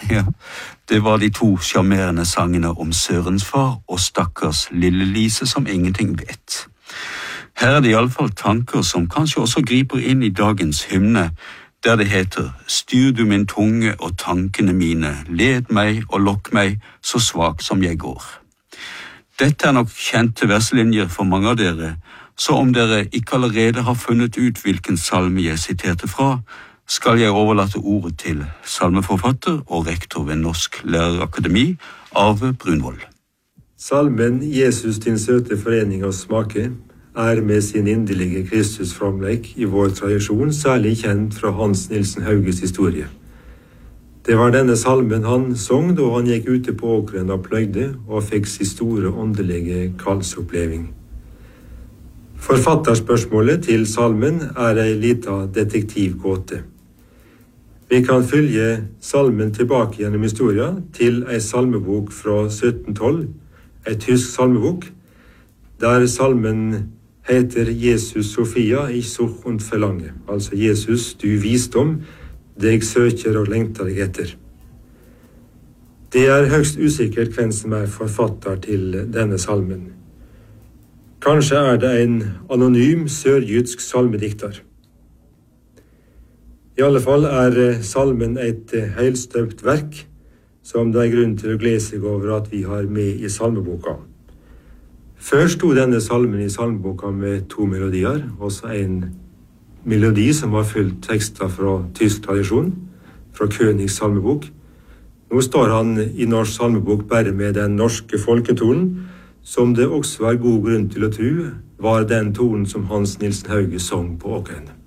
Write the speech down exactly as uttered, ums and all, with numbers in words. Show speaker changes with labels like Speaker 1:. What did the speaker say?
Speaker 1: Ja, det var de to charmerende sangene om Sørens far og stakkars lille Lise som ingenting vet. Her er det i alle fall tanker som kanskje også griper inn i dagens hymne, der det heter «Styr du min tunge og tankene mine, led meg og lokk meg, så svak som jeg går». Dette er nok kjente verslinjer for mange av dere, så om dere ikke allerede har funnet ut hvilken salme jeg siterte fra, skal jeg overlate ordet til salmeforfatter og rektor ved Norsk Lærerakademi, Arve Brunvoll.
Speaker 2: Salmen «Jesus din søte forening og smake» er med sin inderlige Kristusframlegg i vår tradisjon særlig kjent fra Hans Nilsen Hauges historie. Det var denne salmen han sang da han gikk ute på åkeren og pløyde og fikk sin store åndelige kallsoppleving. Forfatterspørsmålet til salmen er ei lita detektivgåte. Vi kan følge salmen tilbake gjennom historia til ei salmebok fra sytten tolv, ei tysk salmebok, der salmen heter Jesus Sofia, ich such und verlange, altså Jesus, du visdom, deg søker og lengter deg etter. Det er høgst usikkert hvem som er forfatter til denne salmen. Kanskje er det en anonym sørjysk salmedikter. I alle fall er salmen et heilstøpt verk, som det er grunn til å glede seg over at vi har med i salmeboka. Før sto denne salmen i salmeboka med to melodier, også en melodi som var fullt tekster fra tysk tradisjon, fra Königs salmebok. Nå står han i norsk salmebok bare med den norske folketonen, som det også var god grunn til å tro var den tonen som Hans Nilsen Hauge sang på åkeren.